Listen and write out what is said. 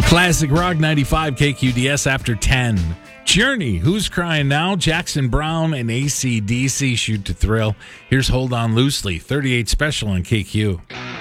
Classic Rock 95 KQDS after 10. Journey, Who's Crying Now? Jackson Browne and AC/DC, Shoot to Thrill. Here's Hold On Loosely, 38 Special on KQ.